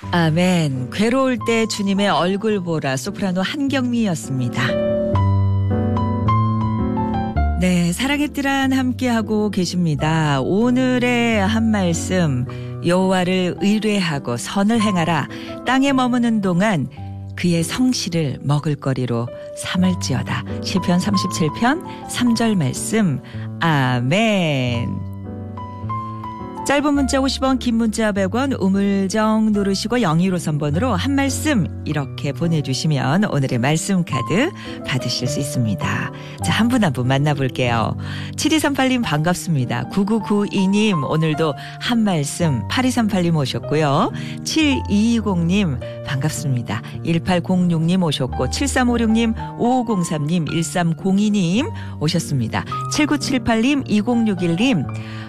아멘. 괴로울 때 주님의 얼굴 보라. 소프라노 한경미였습니다. 네, 사랑의 뜰안 함께하고 계십니다. 오늘의 한 말씀, 여호와를 의뢰하고 선을 행하라. 땅에 머무는 동안 그의 성실을 먹을거리로 삼을지어다. 시편 37편 3절 말씀. 아멘. 짧은 문자 50원, 긴 문자 100원, 우물정 누르시고 0253번으로 한 말씀 이렇게 보내주시면 오늘의 말씀 카드 받으실 수 있습니다. 자, 한 분 한 분 만나볼게요. 7238님 반갑습니다. 9992님 오늘도 한 말씀, 8238님 오셨고요. 7220님 반갑습니다. 1806님 오셨고 7356님, 5503님, 1302님 오셨습니다. 7978님, 2061님,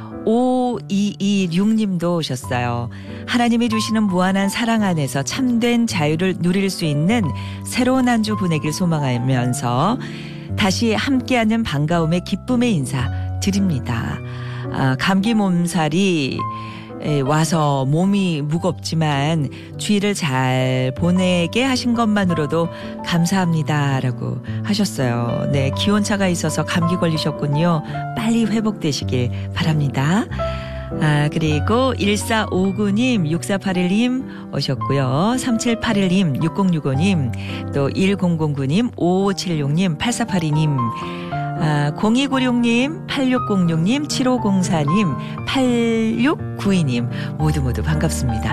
5226님도 오셨어요. 하나님이 주시는 무한한 사랑 안에서 참된 자유를 누릴 수 있는 새로운 한 주 보내길 소망하면서 다시 함께하는 반가움의 기쁨의 인사 드립니다. 감기 몸살이 와서 몸이 무겁지만 주의를 잘 보내게 하신 것만으로도 감사합니다라고 하셨어요. 네, 기온차가 있어서 감기 걸리셨군요. 빨리 회복되시길 바랍니다. 그리고 1459님, 6481님 오셨고요. 3781님, 6065님, 또 1009님, 5576님, 8482님, 0296님, 8606님, 7504님, 8692님 모두 반갑습니다.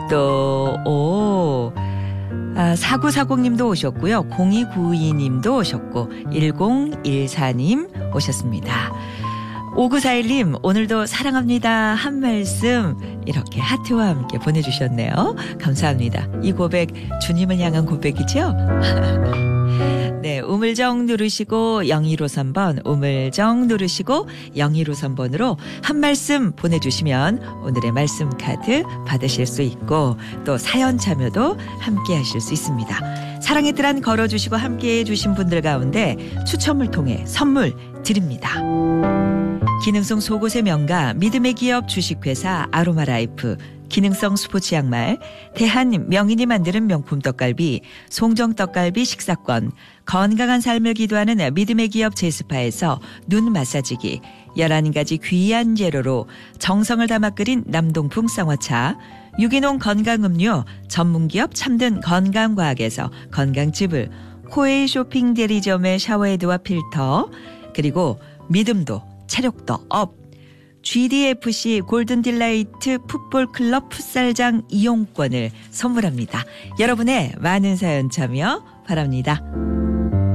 또 4940님도 오셨고요. 0292님도 오셨고 1014님 오셨습니다. 5941님 오늘도 사랑합니다 한 말씀 이렇게 하트와 함께 보내주셨네요. 감사합니다. 이 고백 주님을 향한 고백이죠? 네, 우물정 누르시고 0253번, 우물정 누르시고 0253번으로 한 말씀 보내주시면 오늘의 말씀 카드 받으실 수 있고 또 사연 참여도 함께 하실 수 있습니다. 사랑의 뜰안 걸어주시고 함께 해주신 분들 가운데 추첨을 통해 선물 드립니다. 기능성 속옷의 명가 믿음의 기업 주식회사 아로마라이프, 기능성 스포츠 양말, 대한 명인이 만드는 명품 떡갈비, 송정 떡갈비 식사권, 건강한 삶을 기도하는 믿음의 기업 제스파에서 눈 마사지기, 11가지 귀한 재료로 정성을 담아 끓인 남동풍 쌍화차, 유기농 건강음료, 전문기업 참든 건강과학에서 건강즙을, 코웨이 쇼핑 대리점의 샤워헤드와 필터, 그리고 믿음도 체력도 업, GDFC 골든딜라이트 풋볼클럽 풋살장 이용권을 선물합니다. 여러분의 많은 사연 참여 바랍니다.